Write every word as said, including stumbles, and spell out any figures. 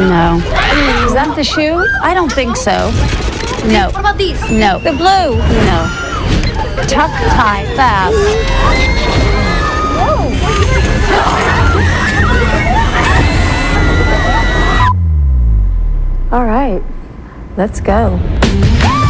No. Is that the shoe? I don't think so. No. What about these? No. The blue? No. Tuck, tie, fab. All right, let's go.